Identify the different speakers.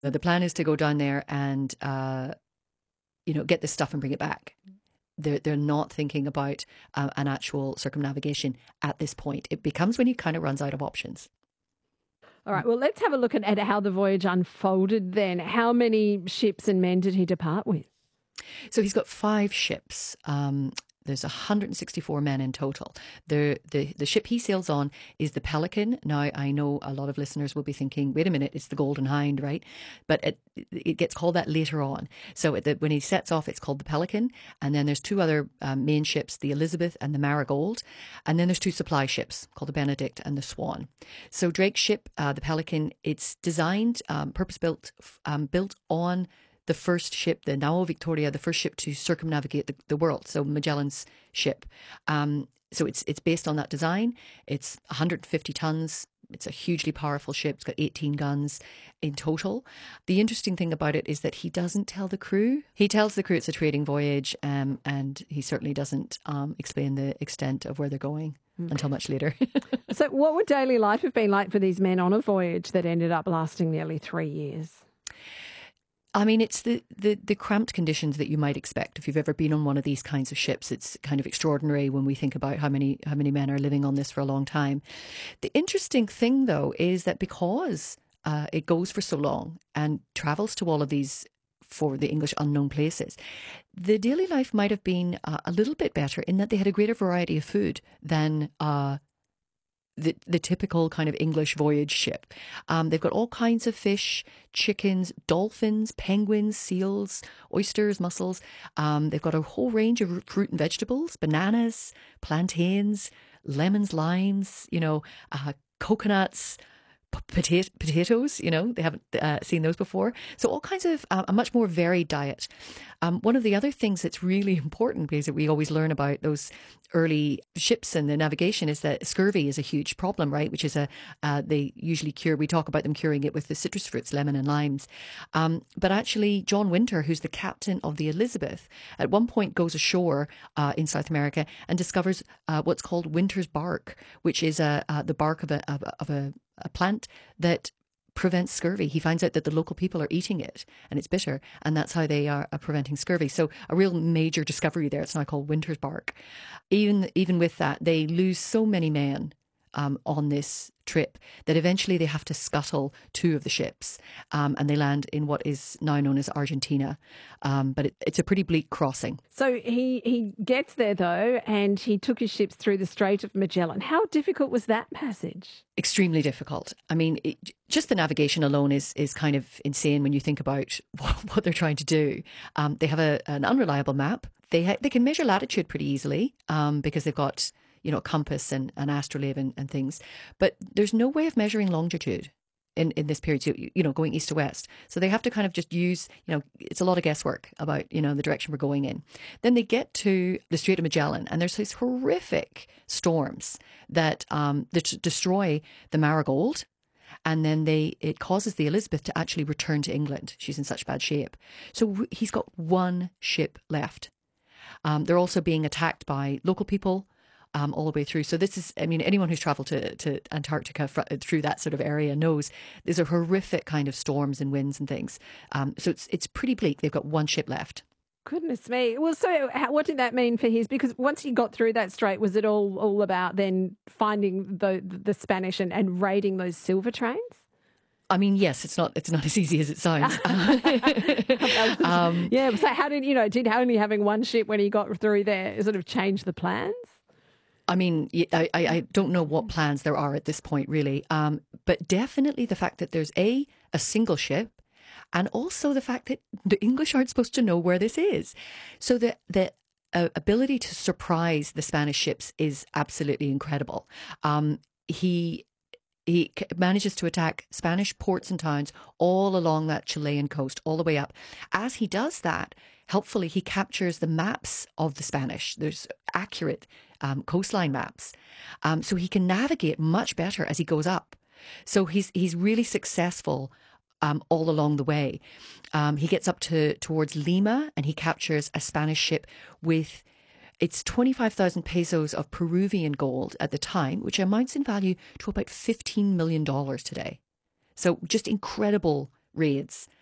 Speaker 1: The plan is to go down there and, get this stuff and bring it back. They're not thinking about an actual circumnavigation at this point. It becomes when he kind of runs out of options.
Speaker 2: All right, well, let's have a look at how the voyage unfolded then. How many ships and men did he depart with?
Speaker 1: So he's got 5 ships. There's 164 men in total. The ship he sails on is the Pelican. Now, I know a lot of listeners will be thinking, wait a minute, it's the Golden Hind, right? But it gets called that later on. So when he sets off, it's called the Pelican. And then there's 2 other main ships, the Elizabeth and the Marigold. And then there's 2 supply ships called the Benedict and the Swan. So Drake's ship, the Pelican, it's designed, purpose-built, built on the first ship, the Nao Victoria, the first ship to circumnavigate the world. So Magellan's ship. So it's based on that design. It's 150 tons. It's a hugely powerful ship. It's got 18 guns in total. The interesting thing about it is that he doesn't tell the crew. He tells the crew it's a trading voyage, and he certainly doesn't explain the extent of where they're going until much later.
Speaker 2: So what would daily life have been like for these men on a voyage that ended up lasting nearly 3 years?
Speaker 1: I mean, it's the cramped conditions that you might expect if you've ever been on one of these kinds of ships. It's kind of extraordinary when we think about how many men are living on this for a long time. The interesting thing, though, is that because it goes for so long and travels to all of these, for the English, unknown places, the daily life might have been a little bit better in that they had a greater variety of food than the typical kind of English voyage ship. They've got all kinds of fish, chickens, dolphins, penguins, seals, oysters, mussels. They've got a whole range of fruit and vegetables, bananas, plantains, lemons, limes, coconuts, potatoes, they haven't seen those before. So all kinds of a much more varied diet. One of the other things that's really important, because we always learn about those early ships and the navigation, is that scurvy is a huge problem, right? Which is they usually we talk about them curing it with the citrus fruits, lemon and limes. But actually, John Winter, who's the captain of the Elizabeth, at one point goes ashore in South America and discovers what's called winter's bark, which is the bark of a plant that prevents scurvy. He finds out that the local people are eating it and it's bitter, and that's how they are preventing scurvy. So a real major discovery there. It's now called winter's bark. Even with that, they lose so many men on this trip that eventually they have to scuttle 2 of the ships, and they land in what is now known as Argentina. But it's a pretty bleak crossing.
Speaker 2: So he gets there, though, and he took his ships through the Strait of Magellan. How difficult was that passage?
Speaker 1: Extremely difficult. I mean, just the navigation alone is kind of insane when you think about what they're trying to do. They have an unreliable map. They can measure latitude pretty easily because they've got a compass and an astrolabe and things. But there's no way of measuring longitude in this period, so, going east to west. So they have to kind of just use, it's a lot of guesswork about, the direction we're going in. Then they get to the Strait of Magellan, and there's these horrific storms that destroy the Marigold. And then it causes the Elizabeth to actually return to England. She's in such bad shape. So he's got 1 ship left. They're also being attacked by local people all the way through. So this is, anyone who's travelled to Antarctica through that sort of area knows there's a horrific kind of storms and winds and things. So it's pretty bleak. They've got 1 ship left.
Speaker 2: Goodness me. Well, so what did that mean for his? Because once he got through that strait, was it all about then finding the Spanish and raiding those silver trains?
Speaker 1: I mean, yes, it's not as easy as it sounds.
Speaker 2: Yeah. So how did only having 1 ship when he got through there sort of change the plans?
Speaker 1: I mean, I don't know what plans there are at this point, really. But definitely the fact that there's a single ship, and also the fact that the English aren't supposed to know where this is. So the ability to surprise the Spanish ships is absolutely incredible. He manages to attack Spanish ports and towns all along that Chilean coast, all the way up. As he does that, helpfully, he captures the maps of the Spanish. There's accurate coastline maps. So he can navigate much better as he goes up. So he's really successful all along the way. He gets up towards Lima, and he captures a Spanish ship with it's 25,000 pesos of Peruvian gold at the time, which amounts in value to about $15 million today. So just incredible raids